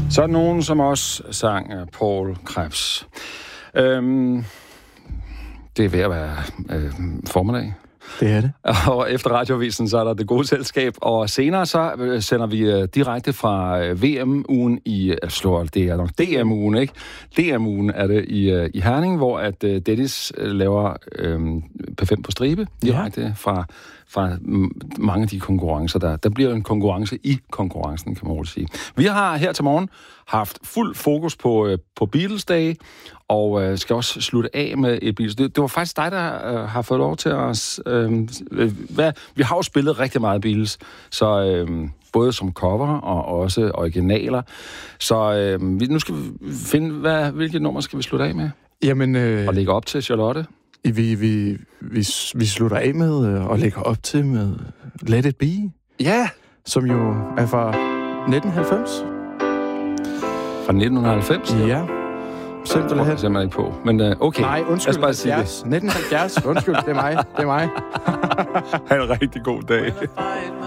Så er der nogen, som også sang Paul Krebs. Det er ved at være formiddag. Det er det. Og efter radioavisen, så er der Det Gode Selskab. Og senere så sender vi direkte fra VM-ugen det er nok DM-ugen, ikke? DM-ugen er det i Herning, hvor at Dennis laver P5 på stribe direkte fra mange af de konkurrencer, der bliver en konkurrence i konkurrencen, kan man roligt sige. Vi har her til morgen haft fuld fokus på Beatles-dage, og skal også slutte af med et Beatles. Det var faktisk dig, der har fået lov til os. Vi har jo spillet rigtig meget Beatles, så både som cover og også originaler. Så nu skal vi finde, hvilket nummer skal vi slutte af med? Jamen, og lægge op til Charlotte? Vi slutter af med og lægger op til med Let It Be. Ja! Som jo er fra 1990. Fra 1990? Ja. Simpelthen. Det er simpelthen ikke på. Men okay. Nej, undskyld. Lad os bare sige det. 1970. Undskyld, det er mig. Ha' en rigtig god dag.